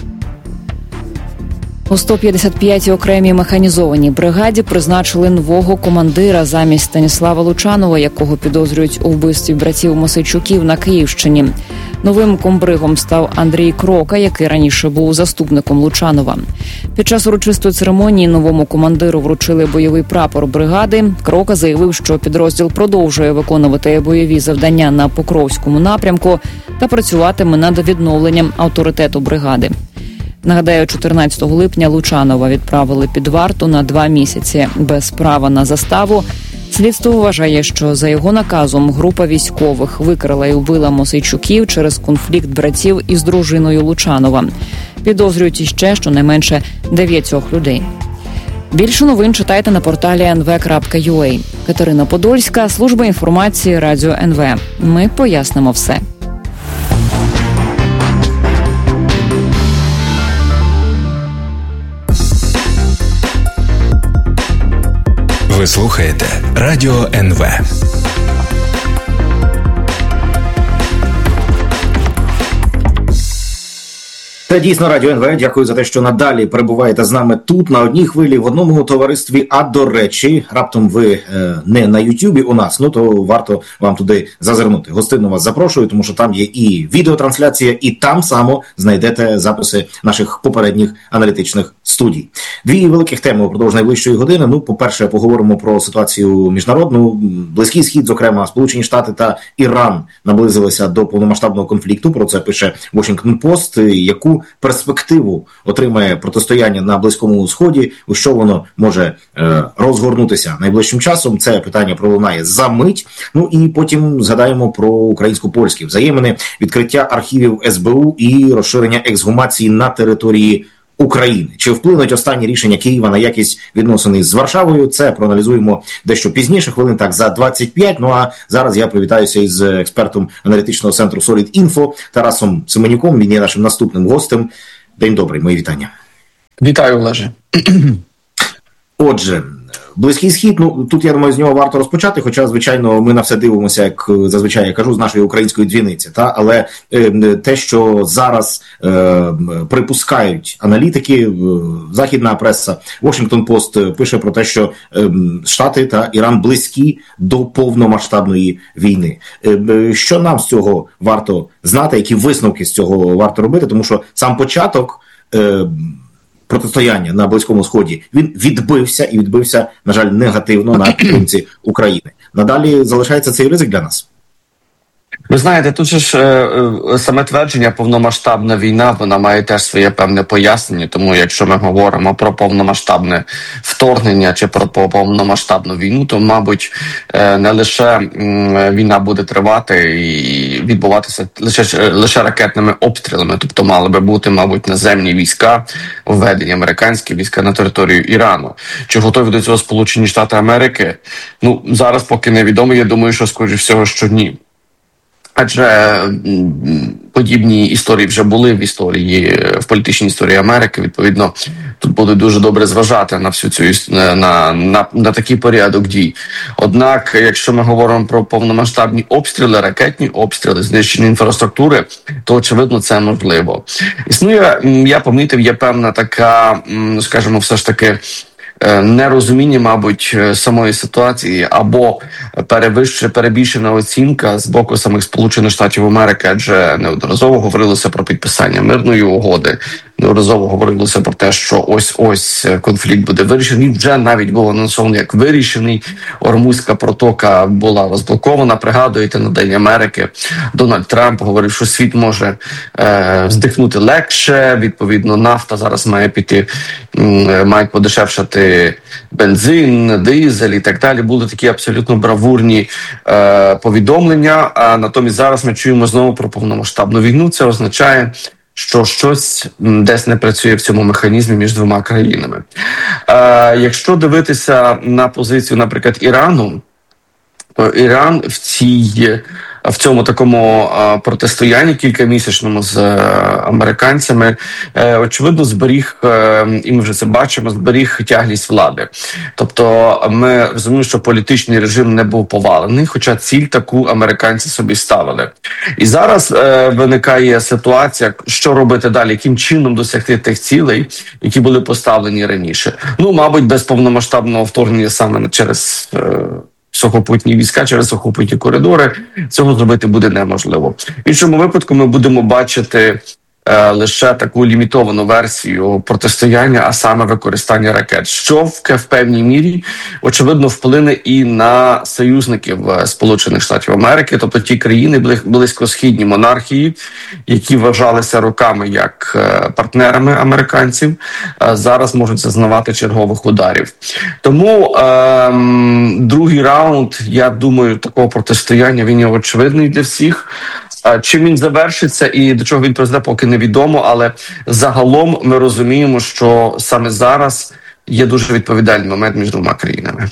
У сто п'ятдесят п'ятій окремій механізованій бригаді призначили нового командира замість Станіслава Лучанова, якого підозрюють у вбивстві братів Мосейчуків на Київщині. Новим комбригом став Андрій Крока, який раніше був заступником Лучанова. Під час урочистої церемонії новому командиру вручили бойовий прапор бригади. Крока заявив, що підрозділ продовжує виконувати бойові завдання на Покровському напрямку та працюватиме над відновленням авторитету бригади. Нагадаю, чотирнадцятого липня Лучанова відправили під варту на два місяці без права на заставу. Слідство вважає, що за його наказом група військових викрала і вбила Мосейчуків через конфлікт братів із дружиною Лучанова. Підозрюють іще щонайменше дев'ятьох людей. Більше новин читайте на порталі ен ве крапка ю а. Катерина Подольська, служба інформації Радіо ен ве. Ми пояснимо все. Ви слухаєте Радіо ен ве. Це дійсно Радіо ен ве. Дякую за те, що надалі перебуваєте з нами тут, на одній хвилі, в одному товаристві. А до речі, раптом ви е, не на Ютубі у нас, ну то варто вам туди зазирнути. Гостинно вас запрошую, тому що там є і відеотрансляція, і там само знайдете записи наших попередніх аналітичних студій. Дві великих теми упродовж найближчої години. Ну, по-перше, поговоримо про ситуацію міжнародну. Близький Схід, зокрема, Сполучені Штати та Іран наблизилися до повномасштабного конфлікту. Про це пише Washington Post. Яку перспективу отримає протистояння на Близькому Сході, у що воно може е, розгорнутися найближчим часом. Це питання пролунає за мить. Ну і потім згадаємо про українсько-польські взаємини, відкриття архівів ес бе у і розширення ексгумації на території України. Чи вплинуть останні рішення Києва на якість відносин з Варшавою? Це проаналізуємо дещо пізніше, хвилин так за двадцять п'ять. Ну а зараз я привітаюся із експертом аналітичного центру Solid.Info Тарасом Семенюком. Він є нашим наступним гостем. День добрий, мої вітання. Вітаю, Олеже. Отже, Близький Схід, ну тут, я думаю, з нього варто розпочати, хоча, звичайно, ми на все дивимося, як зазвичай я кажу, з нашої української двійниці. Та? Але е, те, що зараз е, припускають аналітики, е, західна преса, Washington Post пише про те, що е, Штати та Іран близькі до повномасштабної війни. Е, що нам з цього варто знати, які висновки з цього варто робити, тому що сам початок е, протистояння на Близькому Сході, він відбився і відбився, на жаль, негативно на підтримці України. Надалі залишається цей ризик для нас? Ви знаєте, тут же ж е, саме твердження повномасштабна війна, вона має теж своє певне пояснення, тому якщо ми говоримо про повномасштабне вторгнення чи про повномасштабну війну, то, мабуть, е, не лише м, війна буде тривати і відбуватися лише, лише ракетними обстрілами, тобто мали би бути, мабуть, наземні війська, введені американські війська на територію Ірану. Чи готові до цього Сполучені Штати Америки? Ну, зараз поки невідомо, я думаю, що, скоріше всього, що ні. Адже подібні історії вже були в історії, в політичній історії Америки. Відповідно, тут будуть дуже добре зважати на всю цю на, на, на такий порядок дій. Однак, якщо ми говоримо про повномасштабні обстріли, ракетні обстріли, знищення інфраструктури, то очевидно це можливо. Існує, я помітив, є певна така, скажімо, все ж таки, нерозуміння, мабуть, самої ситуації або перевищена, перебільшена оцінка з боку самих Сполучених Штатів Америки, адже неодноразово говорилося про підписання мирної угоди, неодноразово говорилося про те, що ось-ось конфлікт буде вирішений. Вже навіть було анонсовано як вирішений. Ормузька протока була розблокована. Пригадуєте, на День Америки Дональд Трамп говорив, що світ може е, здихнути легше. Відповідно, нафта зараз має піти, м, мають подешевшати бензин, дизель і так далі. Були такі абсолютно бравурні е, повідомлення. А натомість зараз ми чуємо знову про повномасштабну війну. Це означає, що щось десь не працює в цьому механізмі між двома країнами. Е, якщо дивитися на позицію, наприклад, Ірану, то Іран в цій в цьому такому а, протистоянні кількамісячному з а, американцями, е, очевидно, зберіг, е, і ми вже це бачимо, зберіг тяглість влади. Тобто ми розуміємо, що політичний режим не був повалений, хоча ціль таку американці собі ставили. І зараз е, виникає ситуація, що робити далі, яким чином досягти тих цілей, які були поставлені раніше. Ну, мабуть, без повномасштабного вторгнення саме через Е, сухопутні війська, через сухопутні коридори, цього зробити буде неможливо. В іншому випадку ми будемо бачити е, лише таку лімітовану версію протистояння, а саме використання ракет, що в, в певній мірі, очевидно, вплине і на союзників Сполучених Штатів Америки, тобто ті країни, близькосхідні монархії, які вважалися роками як е, партнерами американців, е, зараз можуть зазнавати чергових ударів. Тому е, другий раунд, я думаю, такого протистояння, він є очевидний для всіх. Чим він завершиться і до чого він призведе, поки невідомо, але загалом ми розуміємо, що саме зараз є дуже відповідальний момент між двома країнами.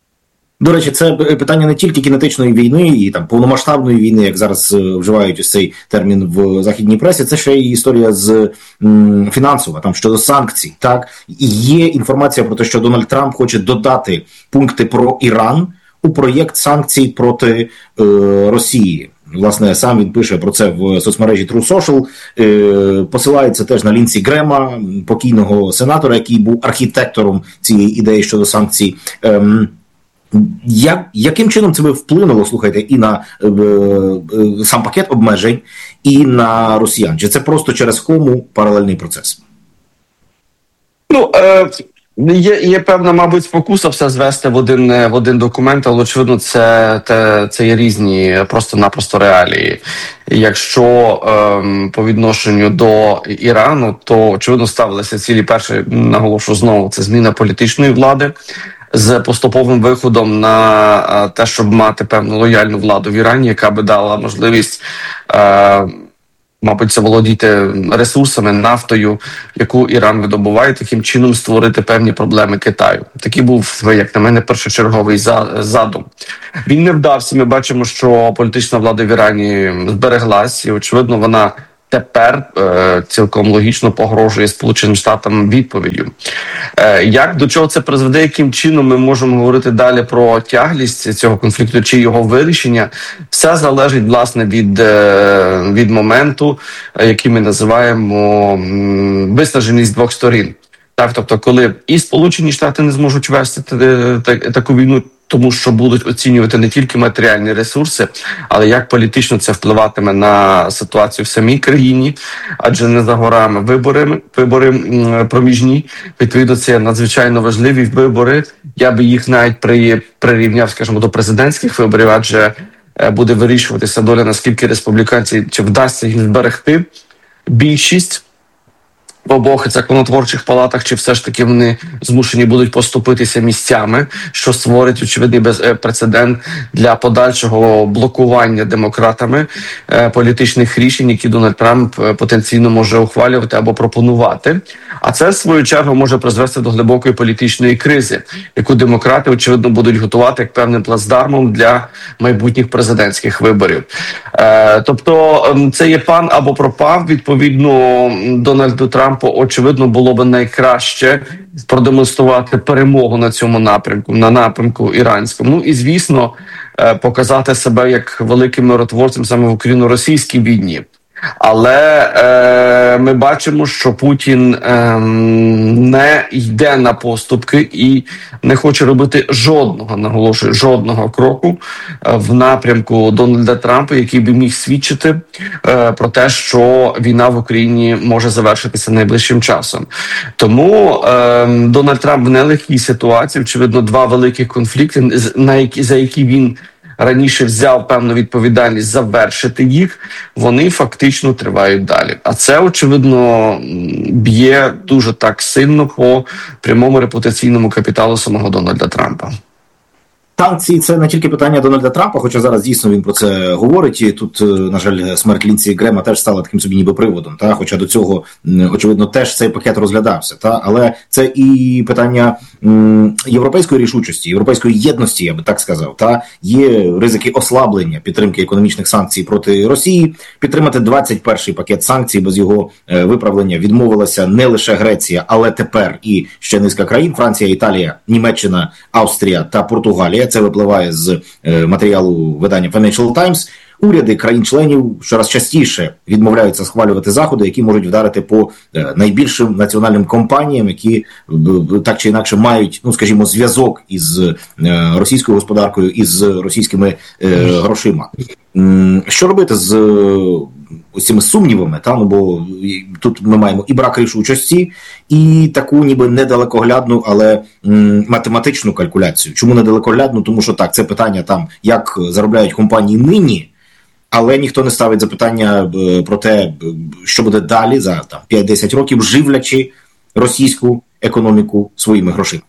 До речі, це питання не тільки кінетичної війни і там повномасштабної війни, як зараз вживають ось цей термін в західній пресі, це ще й історія з м, фінансова, там щодо санкцій. Так, і є інформація про те, що Дональд Трамп хоче додати пункти про Іран у проєкт санкцій проти е, Росії. Власне, сам він пише про це в соцмережі True Social, е, посилається теж на Лінсі Грема, покійного сенатора, який був архітектором цієї ідеї щодо санкцій. Е, як, яким чином це би вплинуло, слухайте, і на е, е, сам пакет обмежень, і на росіян? Чи це просто через кому паралельний процес? Ну, е, є, є певна, мабуть, спокуса все звести в один, в один документ, але, очевидно, це, це, це є різні просто-напросто реалії. Якщо е, по відношенню до Ірану, то, очевидно, ставилися цілі перші, наголошу знову, це зміна політичної влади з поступовим виходом на те, щоб мати певну лояльну владу в Ірані, яка би дала можливість е, мабуть, це володіти ресурсами, нафтою, яку Іран видобуває, таким чином створити певні проблеми Китаю. Такий був, як на мене, першочерговий задум. Він не вдався. Ми бачимо, що політична влада в Ірані збереглась, і, очевидно, вона тепер е, цілком логічно погрожує Сполученим Штатам відповіддю. Е, як, до чого це призведе, яким чином ми можемо говорити далі про тяглість цього конфлікту чи його вирішення, все залежить, власне, від, е, від моменту, який ми називаємо м, виснаженість двох сторін. Так, тобто, коли і Сполучені Штати не зможуть вести таку війну, тому що будуть оцінювати не тільки матеріальні ресурси, але як політично це впливатиме на ситуацію в самій країні, адже не за горами вибори, вибори проміжні, відповідно, це надзвичайно важливі вибори. Я би їх навіть при, прирівняв, скажімо, до президентських виборів, адже буде вирішуватися доля, наскільки республіканці, чи вдасться їм зберегти більшість в обох законотворчих палатах, чи все ж таки вони змушені будуть поступитися місцями, що створить очевидний безпрецедент для подальшого блокування демократами е, політичних рішень, які Дональд Трамп потенційно може ухвалювати або пропонувати. А це, в свою чергу, може призвести до глибокої політичної кризи, яку демократи, очевидно, будуть готувати як певним плацдармом для майбутніх президентських виборів. Е, тобто, це є пан або пропав. Відповідно, Дональду Трампу, очевидно, було б найкраще продемонструвати перемогу на цьому напрямку, на напрямку іранському. Ну і, звісно, е, показати себе як великим миротворцем саме в україно-російській війні. Але е, ми бачимо, що Путін е, не йде на поступки і не хоче робити жодного, наголошую, жодного кроку е, в напрямку Дональда Трампа, який би міг свідчити е, про те, що війна в Україні може завершитися найближчим часом. Тому е, Дональд Трамп в нелегкій ситуації, очевидно, два великих конфлікти, на які, за які він раніше взяв певну відповідальність завершити їх, вони фактично тривають далі. А це, очевидно, б'є дуже так сильно по прямому репутаційному капіталу самого Дональда Трампа. Санкції – це не тільки питання Дональда Трампа, хоча зараз дійсно він про це говорить. І тут, на жаль, смерть Лінсі Грема теж стала таким собі ніби приводом. Та? Хоча до цього, очевидно, теж цей пакет розглядався. Та? Але це і питання м, європейської рішучості, європейської єдності, я би так сказав. Та? Є ризики ослаблення підтримки економічних санкцій проти Росії. Підтримати двадцять перший пакет санкцій без його е, виправлення відмовилася не лише Греція, але тепер і ще низка країн – Франція, Італія, Німеччина, Австрія та Португалія. Це випливає з е, матеріалу видання Financial Times. Уряди країн-членів щораз частіше відмовляються схвалювати заходи, які можуть вдарити по е, найбільшим національним компаніям, які е, так чи інакше мають, ну скажімо, зв'язок із е, російською господаркою, із російськими е, грошима. М, що робити з е, ось цими сумнівами? Та? Ну, бо тут ми маємо і брак рішучості, і таку ніби недалекоглядну, але м, математичну калькуляцію. Чому недалекоглядну? Тому що так, це питання там, як заробляють компанії нині, але ніхто не ставить запитання про те, що буде далі за там, п'ять-десять років, живлячи російську економіку своїми грошима.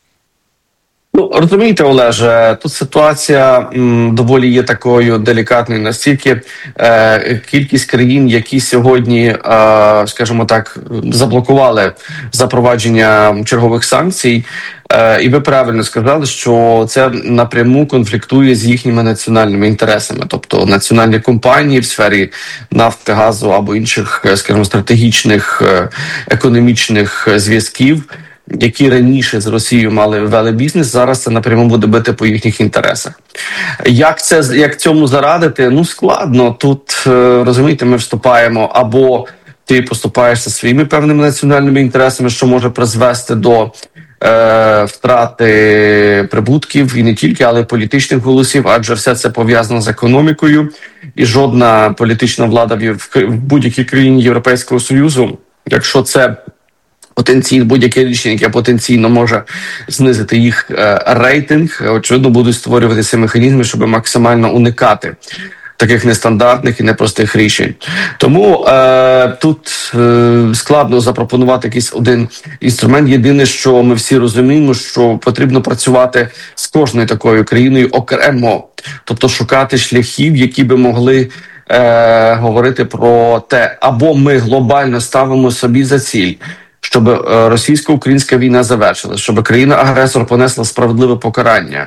Ну, розумієте, Олеже, тут ситуація м, доволі є такою делікатною, настільки е, кількість країн, які сьогодні, е, скажімо так, заблокували запровадження чергових санкцій, е, і ви правильно сказали, що це напряму конфліктує з їхніми національними інтересами, тобто національні компанії в сфері нафти, газу або інших, скажімо, стратегічних е, економічних зв'язків, які раніше з Росією мали вели бізнес, зараз це напряму буде бити по їхніх інтересах. Як це, як цьому зарадити? Ну, складно. Тут, розумієте, ми вступаємо або ти поступаєшся своїми певними національними інтересами, що може призвести до е, втрати прибутків, і не тільки, але й політичних голосів, адже все це пов'язано з економікою, і жодна політична влада в, в будь-якій країні Європейського Союзу, якщо це потенційно будь-яке рішення, яке потенційно може знизити їх е, рейтинг, очевидно, будуть створюватися механізми, щоб максимально уникати таких нестандартних і непростих рішень. Тому е, тут е, складно запропонувати якийсь один інструмент. Єдине, що ми всі розуміємо, що потрібно працювати з кожною такою країною окремо, тобто шукати шляхів, які би могли е, говорити про те, або ми глобально ставимо собі за ціль, щоб російсько-українська війна завершилась, щоб країна-агресор понесла справедливе покарання,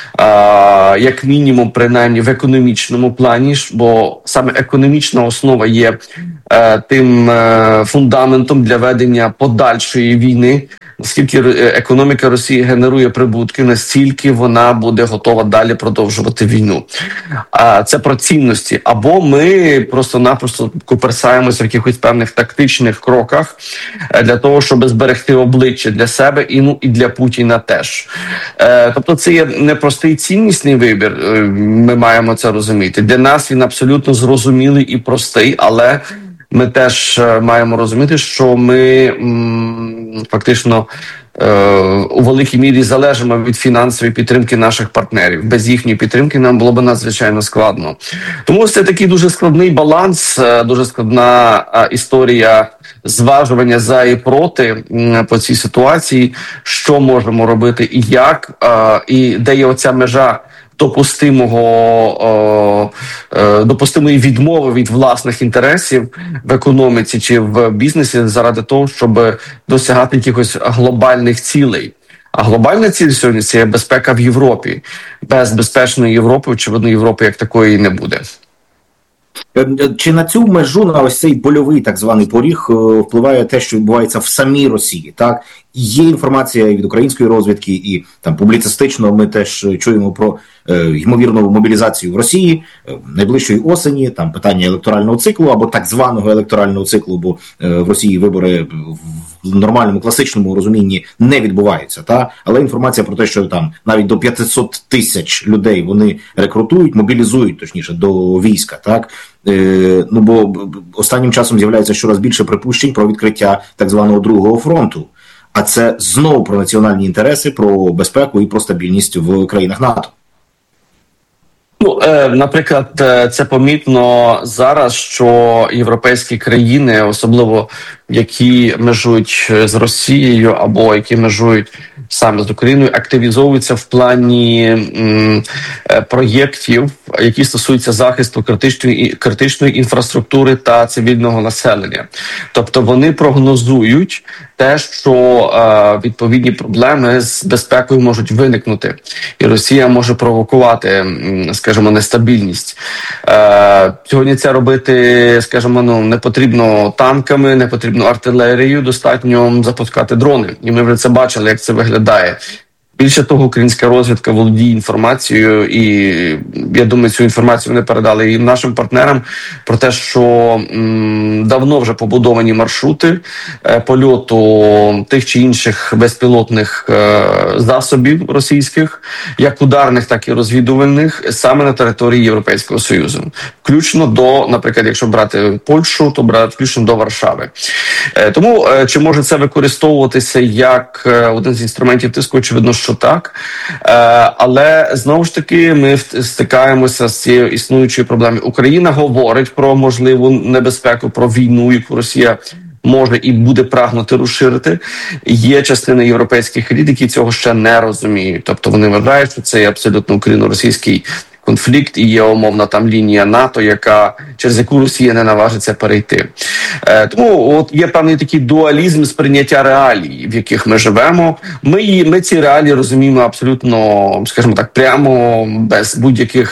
а, як мінімум, принаймні, в економічному плані, бо саме економічна основа є е, тим е, фундаментом для ведення подальшої війни. Наскільки економіка Росії генерує прибутки, настільки вона буде готова далі продовжувати війну. А це про цінності. Або ми просто-напросто куперсаємося в якихось певних тактичних кроках для того, щоб зберегти обличчя для себе і, ну, і для Путіна теж. Е, тобто це є непростий ціннісний вибір, ми маємо це розуміти. Для нас він абсолютно зрозумілий і простий, але ми теж маємо розуміти, що ми м, фактично е, у великій мірі залежимо від фінансової підтримки наших партнерів. Без їхньої підтримки нам було б надзвичайно складно. Тому це такий дуже складний баланс, дуже складна е, історія зважування за і проти м, по цій ситуації, що можемо робити і як, е, і де є оця межа допустимого, о, о, допустимої відмови від власних інтересів в економіці чи в бізнесі заради того, щоб досягати якихось глобальних цілей. А глобальна ціль сьогодні – це безпека в Європі. Без безпечної Європи, очевидно, Європи як такої не буде. Чи на цю межу, на ось цей больовий так званий поріг впливає те, що відбувається в самій Росії? Так, є інформація від української розвідки, і там публіцистично ми теж чуємо про е, ймовірну мобілізацію в Росії е, найближчої осені, там питання електорального циклу або так званого електорального циклу, бо е, в Росії вибори в нормальному класичному розумінні не відбуваються, та але інформація про те, що там навіть до п'ятсот тисяч людей вони рекрутують, мобілізують, точніше, до війська, так. Е, ну бо останнім часом з'являється щораз більше припущень про відкриття так званого другого фронту. А це знову про національні інтереси, про безпеку і про стабільність в країнах НАТО. Ну, е, наприклад, це помітно зараз, що європейські країни, особливо які межують з Росією або які межують саме з Україною, активізовуються в плані м, проєктів, які стосуються захисту критичної, критичної інфраструктури та цивільного населення. Тобто вони прогнозують те, що е, відповідні проблеми з безпекою можуть виникнути. І Росія може провокувати, скажімо, нестабільність. Е, сьогодні це робити, скажімо, ну, не потрібно танками, не потрібно артилерією, достатньо запускати дрони. І ми вже це бачили, як це виглядає. Більше того, українська розвідка володіє інформацією, і я думаю, цю інформацію вони передали і нашим партнерам про те, що м, давно вже побудовані маршрути е, польоту тих чи інших безпілотних е, засобів російських, як ударних, так і розвідувальних, саме на території Європейського Союзу. Включно до, наприклад, якщо брати Польщу, то брати включно до Варшави. Е, тому, е, чи може це використовуватися як е, один з інструментів тиску, очевидно, що так. Е, але, знову ж таки, ми стикаємося з цією існуючою проблемою. Україна говорить про можливу небезпеку, про війну, яку Росія може і буде прагнути розширити. Є частина європейських еліт, які цього ще не розуміють. Тобто вони вважають, що це є абсолютно україно-російський конфлікт і є умовна там лінія НАТО, яка, через яку Росія не наважиться перейти. Е, тому от є певний такий дуалізм сприйняття реалій, в яких ми живемо. Ми, ми ці реалії розуміємо абсолютно, скажімо так, прямо, без будь-яких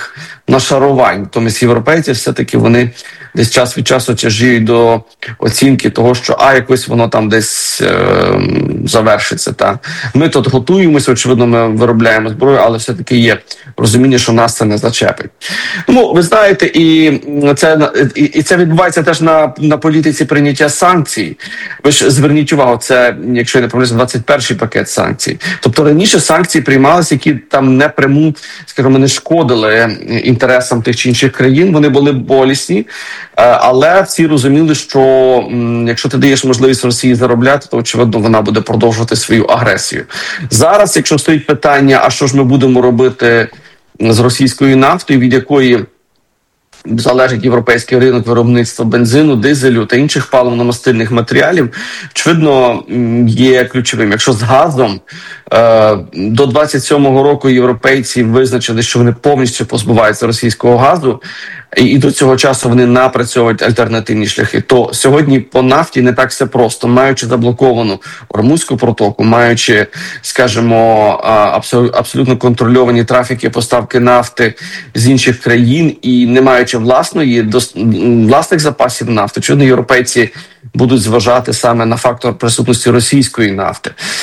нашарувань. Тобто європейці все-таки вони десь час від часу тяжіють до оцінки того, що а якось воно там десь е, завершиться. Та. Ми тут готуємося, очевидно, ми виробляємо зброю, але все-таки є розуміння, що нас це не зачепить. Тому, ви знаєте, і це, і, і це відбувається теж на, на політиці прийняття санкцій. Ви ж зверніть увагу, це, якщо я не помиляюсь, двадцять перший пакет санкцій. Тобто раніше санкції приймалися, які там непряму, скажімо, не шкодили інтересам тих чи інших країн, вони були болісні, але всі розуміли, що якщо ти даєш можливість Росії заробляти, то, очевидно, вона буде продовжувати свою агресію. Зараз, якщо стоїть питання, а що ж ми будемо робити з російською нафтою, від якої залежить європейський ринок виробництва бензину, дизелю та інших паливно-мастильних матеріалів, очевидно, є ключовим. Якщо з газом до двадцять сьомого року європейці визначили, що вони повністю позбуваються російського газу, і до цього часу вони напрацьовують альтернативні шляхи, то сьогодні по нафті не так все просто. Маючи заблоковану Ормузьку протоку, маючи, скажімо, абсолютно контрольовані трафіки поставки нафти з інших країн і не маючи власної, власних запасів нафти, чому європейці будуть зважати саме на фактор присутності російської нафти.